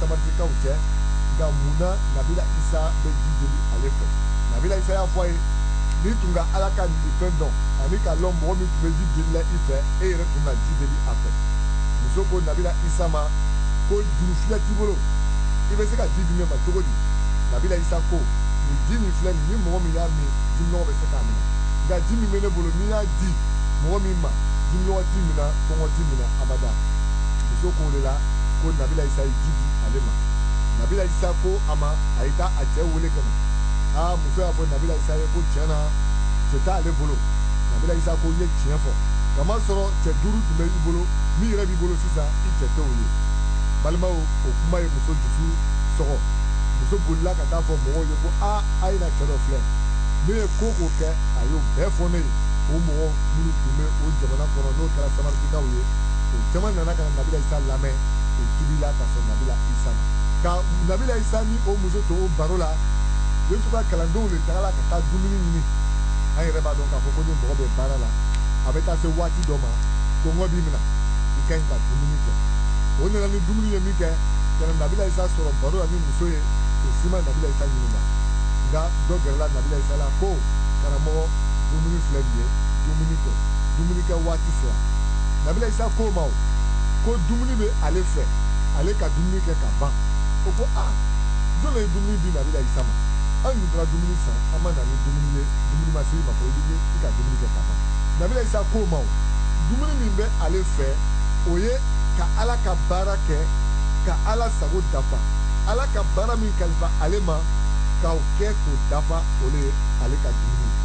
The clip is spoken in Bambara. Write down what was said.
samarikaw cɛ nka munna nabila isa bɛ ji deli ale fɛ nabila isa y'a fɔ a ye n'i tun ka ala ka nin fɛn dɔn ani k'a lɔn mɔgɔ min tun bɛ ji delila i fɛ e yɛrɛ tun na ji deli a fɛ muso ko nabila isa ma ko juru filɛ t'i bolo i bɛ se ka ji di ne ma cogo di nabila isa ko nin ji min filɛ nin ni mɔgɔ min y'a min jiminɔgɔ bɛ se k'a minɛ nka ji min bɛ ne bolo n'i y'a di mɔgɔ min ma jiminɔgɔ t'i minɛ kɔngɔ t'i minɛ abada muso ko de la ko nabila isa ye ji di ale ma nabila isa ko a ma a ye taa a cɛ wele ka na muso y'a fɔ nabila isa ye ko tiɲɛ na cɛ t'ale bolo nabila isa ko n ye tiɲɛ fɔ kamasɔrɔ cɛ 5 tun bɛ i bolo min yɛrɛ b'i bolo sisan i cɛ t'o ye balimaw o kuma ye muso dusu sɔgɔ muso bolila ka taa fɔ mɔgɔw ye ko a ye na cɛ dɔ filɛ ne ye ko k'o kɛ a y'o bɛɛ fɔ ne ye o mɔgɔ minnu tun bɛ o jamana kɔnɔ n'o kɛra samarikaw ye o caman nana ka na nabila isa lamɛn o tubila ka sɔn nabila isa ma ka nabila isa ni o muso to o baro la yesu ka kalandenw de tagala ka taa dumuni ɲini an yɛrɛ b'a dɔn k'a fɔ ko ni mɔgɔ bɛ baara la a bɛ taa se waati dɔ ma kɔngɔ b'i minɛ i ka ɲi ka dumuni kɛ o nana ni dumuni ye min kɛ ka na nabila isa sɔrɔ baro la ni muso ye o si ma nabila isa ɲininka nka dɔ gɛrɛla nabila isa la ko karamɔgɔ dumuni filɛ nin ye dumuni kɛ dumuni kɛ waati sera nabila isa ko ma o ko dumuni bɛ ale fɛ ale ka dumuni kɛ ka ban o ko jɔn ye dumuni di nabila isa ma an dun taara dumuni san an ma na ni dumuni ye dumuni ma se i ma fɔ i ka dumuni kɛ ka ban nabila isa ko ma o dumuni min bɛ ale fɛ o ye ka ala ka baara kɛ ka ala sago dafa ala ka baara min kalifa ale ma k'o kɛ k'o dafa o le ye ale ka dumuni ye